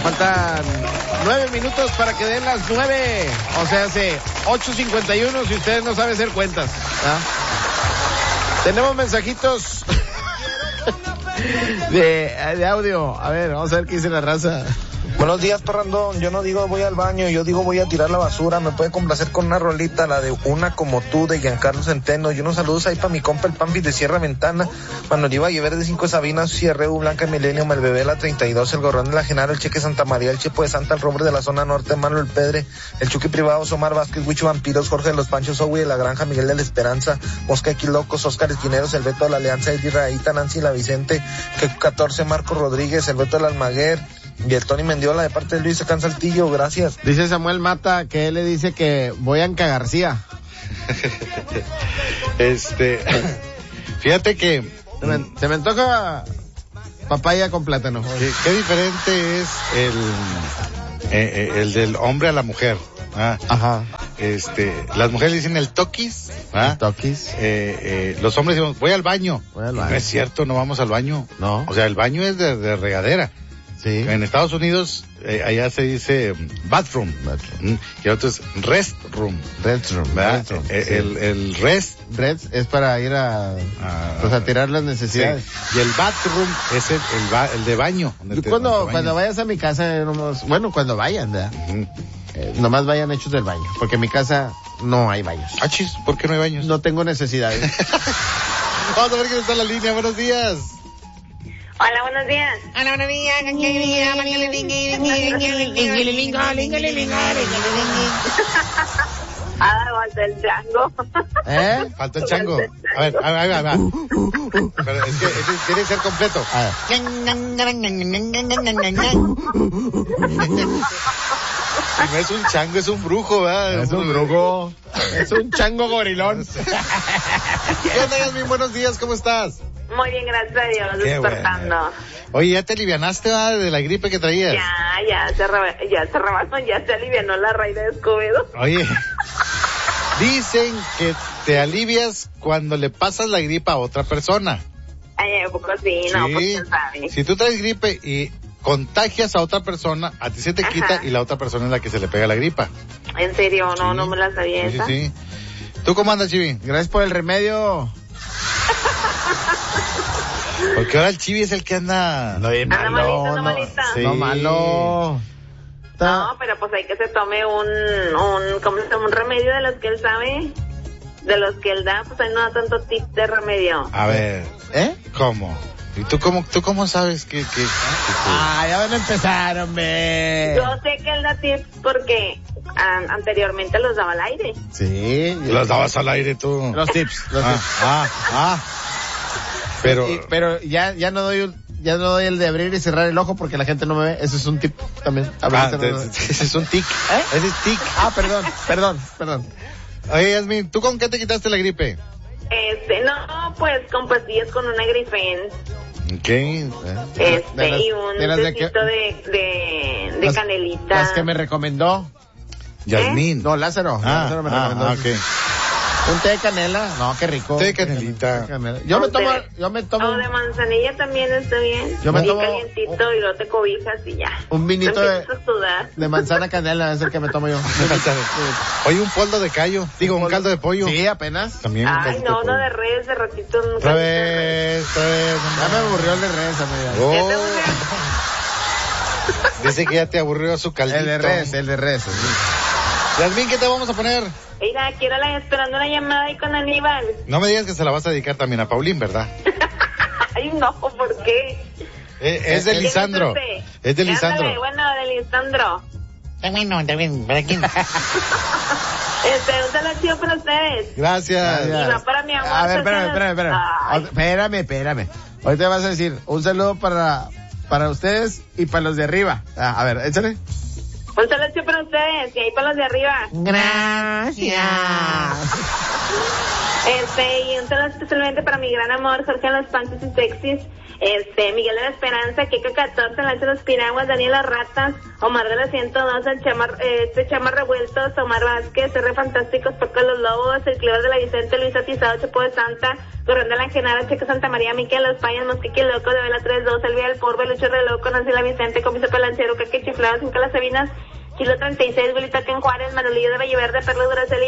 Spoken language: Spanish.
faltan 9 minutos para que den las 9. O sea, hace 8:51 si ustedes no saben hacer cuentas. Tenemos mensajitos de audio. A ver, vamos a ver qué dice la raza. Buenos días, Parrandón. Yo no digo voy al baño, yo digo voy a tirar la basura. Me puede complacer con una rolita, la de Una como tú, de Giancarlo Centeno. Y unos saludos ahí para mi compa el Pampi de Sierra Ventana, Manuel Iba Llever de 5 Sabinas, Cierreu, Blanca Milenio, el Bebé la 32, el Gorrón de la Genaro, el Cheque Santa María, el Chepo de Santa, el Robre de la Zona Norte, Manuel Pedre, el Chucky Privado, Omar Vázquez, Huicho Vampiros, Jorge de los Panchos, Owi de la Granja, Miguel de la Esperanza, Mosca de Quilocos, Oscar Esquineros, el Beto de la Alianza, Eddie Raíta, Nancy La Vicente, que 14, Marco Rodríguez, el Beto del Almaguer, y el Tony Mendiola de parte de Luis Acán Saltillo, gracias. Dice Samuel Mata que él le dice que voy a Anca García. Fíjate que se me antoja papaya con plátano. Qué diferente es el del hombre a la mujer. Ajá. Las mujeres dicen el toquis. El toquis. Los hombres decimos voy al baño. No es cierto, no vamos al baño. No. O sea, el baño es de regadera. Sí. En Estados Unidos, allá se dice bathroom. Y otro es restroom. ¿Verdad? El rest es para ir a tirar las necesidades. Sí. Y el bathroom es el de baño. Cuando vayas a mi casa, cuando vayan, ¿verdad? Nomás vayan hechos del baño, porque en mi casa no hay baños. Achis, ¿por qué no hay baños? No tengo necesidades. Vamos a ver quién está en la línea. Buenos días. Hola, buenos días. Hola, buenos días. Falta el chango. Falta el chango. A ver. Pero es que tiene que ser completo. No es un chango, es un brujo, ¿verdad? Es un brujo. Es un chango gorilón. ¿Qué onda, Yasmin? Buenos días, ¿cómo estás? Muy bien, gracias a Dios, despertando. Bueno. Oye, ¿ya te alivianaste de la gripe que traías? Ya se rebasó, ya se alivianó la raíz de Escobedo. Oye, dicen que te alivias cuando le pasas la gripa a otra persona. Ay, poco sí, no, pues quién sabe. Si tú traes gripe y contagias a otra persona, a ti se te quita y la otra persona es la que se le pega la gripa. ¿En serio? No, no me la sabía esa. Sí. ¿Tú cómo andas, Chivi? Gracias por el remedio. Porque ahora el Chivi es el que anda... No, malita. Sí. No malo. No, pero pues hay que se tome un remedio de los que él sabe, de los que él da, pues ahí no da tanto tip de remedio. A ver, ¿cómo? ¿Y tú cómo sabes que? Ya van a empezar, hombre. Yo sé que él da tips porque anteriormente los daba al aire. Sí. ¿Los dabas al aire tú? Los tips. Pero ya no doy el de abrir y cerrar el ojo porque la gente no me ve. Ese es un tip también. Ese es un tic. Ese es tic. Perdón. Oye, Yasmin, ¿tú con qué te quitaste la gripe? No, pues con pastillas con una Grifen. ¿Qué? Y un tecito de canelita. Las que me recomendó Yasmin. No, Lázaro. Lázaro me recomendó. Okay. Un té de canela. No, qué rico. Té de canelita. Yo me tomo. O de manzanilla también está bien. Yo me tomo calientito y luego te cobijas y ya. Un vinito de manzana canela es el que me tomo yo. Oye, un poldo de callo. Un caldo de pollo. Sí, apenas. También. Ay, no, uno de res, de ratito. Otra vez. Ya me aburrió el de res, amiga. Dice que ya te aburrió su caldito. El de res. Sí. Yasmin, ¿qué te vamos a poner? Mira, quiero esperando una llamada ahí con Aníbal. No me digas que se la vas a dedicar también a Paulín, ¿verdad? Ay, no, ¿por qué? Es de Lisandro. Es de Lisandro. Bueno, de Lisandro. Está bien, ¿para quién? Un saludo chido para ustedes. Gracias. Y va para mi amor. A ver, espérame. Ahorita vas a decir un saludo para ustedes y para los de arriba. A ver, échale. Un saludo para ustedes y ahí para los de arriba. Gracias. Y un saludo especialmente para mi gran amor, Jorge Los Panchos y Sexys, Miguel de la Esperanza, Kika 14, Lanza Los Piraguas, Daniela Ratas, Omar de la 102, Chama Revueltos, Omar Vázquez, R Fantásticos, Paco Los Lobos, el Clever de la Vicente, Luis Atizado, Chepo de Santa, Corrión de la Genara, Checa Santa María, Miquel Los Payas, Mosquiqui Loco, de Vela 32, Elvia del Porbe, Lucho Re Loco, Nancy la Vicente, Comiso Pelancero, Caque Chiflado, Cinco Las Sabinas, Chilo 36, Wilita Ken Juárez, Manolillo de Valle Verde, Perla Duraceli,